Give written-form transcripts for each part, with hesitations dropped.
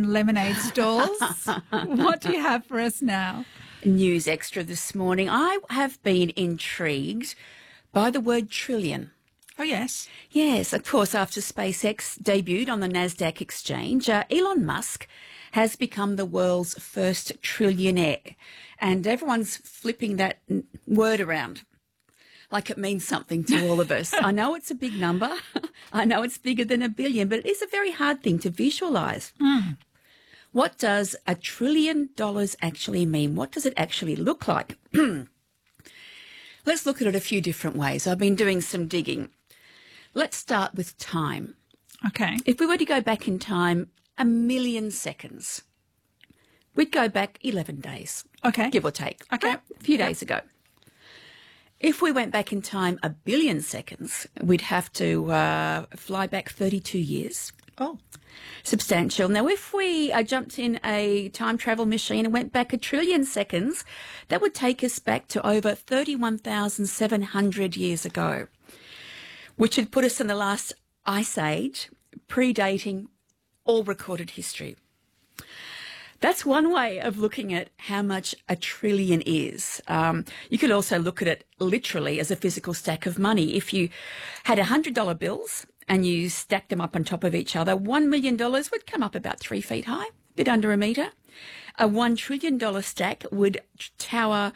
and lemonade stalls. What do you have for us now? News Extra this morning. I have been intrigued by the word trillion. Oh, yes. Yes, of course, after SpaceX debuted on the NASDAQ exchange, Elon Musk has become the world's first trillionaire. And everyone's flipping that word around like it means something to all of us. I know it's a big number. I know it's bigger than $1 billion, but it is a very hard thing to visualise. What does $1 trillion actually mean? What does it actually look like? Let's look at it a few different ways. I've been doing some digging. Let's start with time. Okay. If we were to go back in time 1 million seconds, we'd go back 11 days. Okay. Give or take. Okay. A few days ago. If we went back in time 1 billion seconds, we'd have to fly back 32 years. Oh. Substantial. Now, if we jumped in a time travel machine and went back 1 trillion seconds, that would take us back to over 31,700 years ago, which would put us in the last ice age, predating all recorded history. That's one way of looking at how much 1 trillion is. You could also look at it literally as a physical stack of money. If you had $100 bills and you stacked them up on top of each other, $1 million would come up about 3 feet high, a bit under a metre. A $1 trillion stack would tower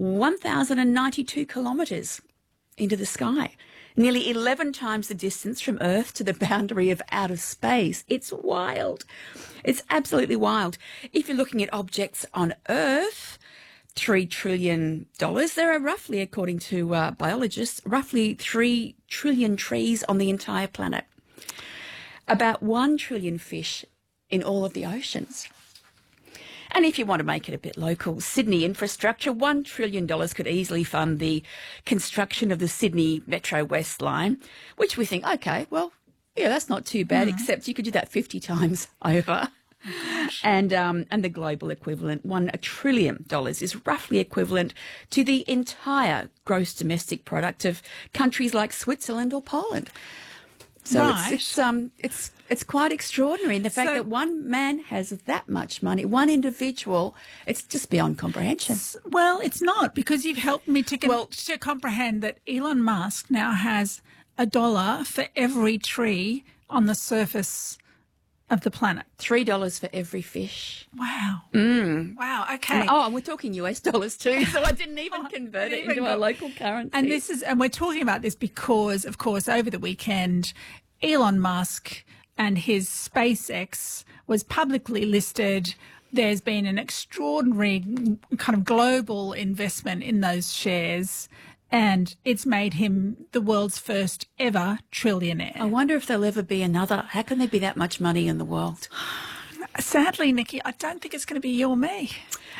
1,092 kilometres into the sky, nearly 11 times the distance from Earth to the boundary of outer space. It's wild. It's absolutely wild. If you're looking at objects on Earth, $3 trillion, there are roughly, according to biologists, roughly 3 trillion trees on the entire planet. About 1 trillion fish in all of the oceans. And if you want to make it a bit local, Sydney infrastructure, $1 trillion could easily fund the construction of the Sydney Metro West line, which we think, okay, well, yeah, that's not too bad, except you could do that 50 times over. And the global equivalent, $1 trillion, is roughly equivalent to the entire gross domestic product of countries like Switzerland or Poland. So Right. it's quite extraordinary. And the fact that one man has that much money, one individual, it's just beyond comprehension. Well, it's not, because you've helped me to comprehend that Elon Musk now has $1 for every tree on the surface of the planet. $3 for every fish. Wow. Wow. Okay. And we're talking US dollars too, so I didn't even convert it into our local currency. And we're talking about this because, of course, over the weekend, Elon Musk and his SpaceX was publicly listed. There's been an extraordinary kind of global investment in those shares, and it's made him the world's first ever trillionaire. I wonder if there'll ever be another. How can there be that much money in the world? Sadly, Nikki, I don't think it's going to be you or me.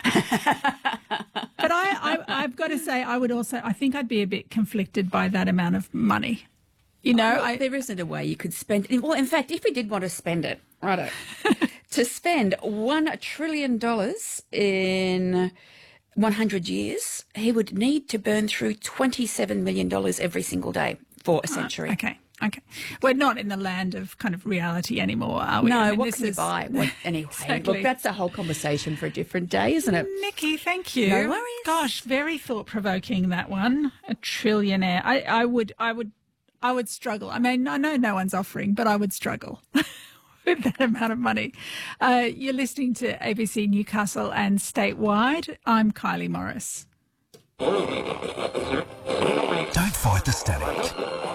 But I've got to say, I think I'd be a bit conflicted by that amount of money. You know, there isn't a way you could spend it. Well, in fact, if we did want to spend it, righto, to spend $1 trillion in 100 years, he would need to burn through $27 million every single day for a century. Okay. We're not in the land of kind of reality anymore, are we? No, what can you buy? Anyway, Exactly. Look, that's a whole conversation for a different day, isn't it? Nikki, thank you. No worries. Gosh, very thought-provoking, that one. A trillionaire. I would struggle. I mean, I know no one's offering, but I would struggle with that amount of money. You're listening to ABC Newcastle and Statewide. I'm Kylie Morris. Don't fight the static.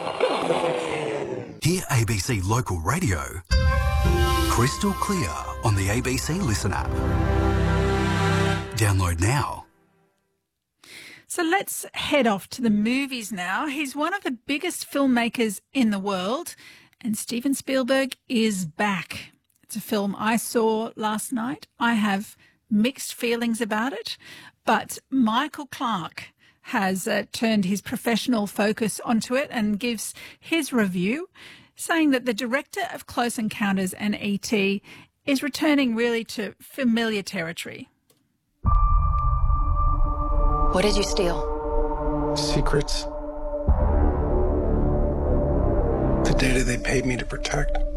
Hear ABC Local Radio crystal clear on the ABC Listen app. Download now. So let's head off to the movies now. He's one of the biggest filmmakers in the world, and Steven Spielberg is back. It's a film I saw last night. I have mixed feelings about it, but Michael Clarke has turned his professional focus onto it and gives his review, saying that the director of Close Encounters and E.T. is returning really to familiar territory. What did you steal? Secrets. The data they paid me to protect.